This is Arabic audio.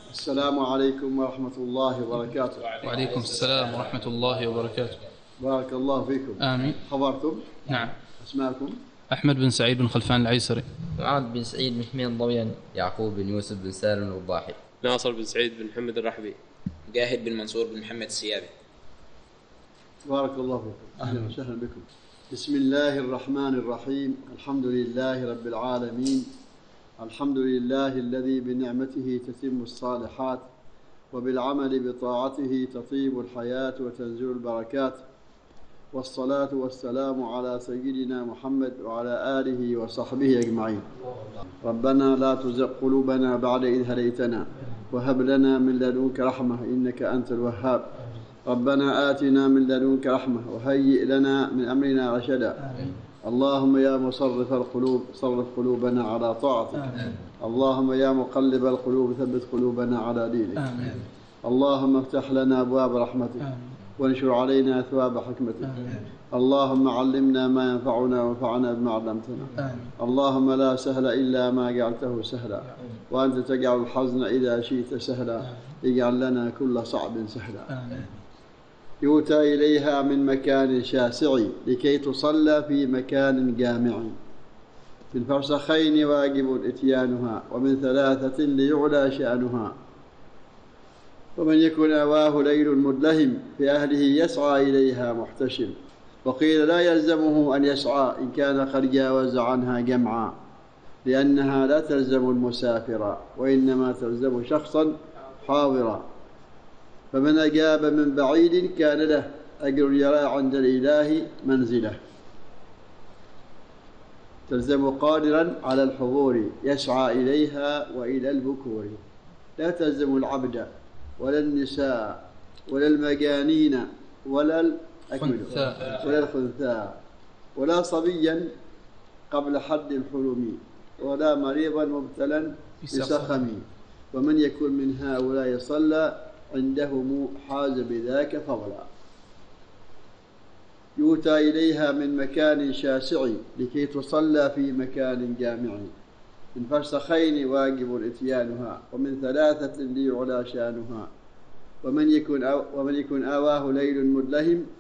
السلام عليكم ورحمة الله وبركاته. وعليكم السلام ورحمة الله وبركاته. بارك الله فيكم. آمين. خبرتم؟ نعم. أسماءكم؟ أحمد بن سعيد بن خلفان العيسري. معاذ بن سعيد بن حميد الضوياني. يعقوب بن يوسف بن سالم الوضاحي. ناصر بن سعيد بن محمد الرحبي. جاهد بن منصور بن محمد السيابي. بارك الله فيكم. أهلا وسهلا بكم. بسم الله الرحمن الرحيم. الحمد لله رب العالمين. الحمد لله الذي بنعمته تتم الصالحات وبالعمل بطاعته تطيب الحياة وتنزل البركات، والصلاة والسلام على سيدنا محمد وعلى آله وصحبه أجمعين. ربنا لا تزغ قلوبنا بعد إذ هديتنا وهب لنا من لدنك رحمة إنك أنت الوهاب. ربنا آتنا من لدنك رحمة وهيئ لنا من أمرنا رشدا. اللهم يا مصرف القلوب صرف قلوبنا على طاعتك. اللهم يا مقلب القلوب ثبت قلوبنا على دينك. اللهم افتح لنا أبواب رحمتك وانشر علينا ثواب حكمتك. اللهم علمنا ما ينفعنا وانفعنا بما علمتنا. اللهم لا سهل إلا ما جعلته سهلا، وأنت تجعل الحزن إذا شئت سهلا. اجعل لنا كل صعب سهلا. يؤتى إليها من مكان شاسع لكي تصلى في مكان جامع. في الفرسخين واجب إتيانها، ومن ثلاثة ليعلى شأنها. ومن يكن أواه ليل مدلهم في أهله يسعى إليها محتشم. وقيل لا يلزمه أن يسعى إن كان قد جاوز عنها جمعا، لأنها لا تلزم المسافر وإنما تلزم شخصا حاضرا. فمن أجاب من بعيد كان له أجر يرى عند الإله منزله. تلزم قادرا على الحضور يسعى إليها وإلى البكور. لا تلزم العبد ولا النساء ولا المجانين ولا الخنثاء ولا صبيا قبل حد الحلم ولا مريضا مبتلا بسقم. ومن يكن من هؤلاء صلى عندهم حاز بذاك فضلا. يؤتى إليها من مكان شاسع لكي تصلى في مكان جامع. من فرسخين واجب إتيانها، ومن ثلاثة ليعلى شانها. ومن يكن آواه ليل مدلهم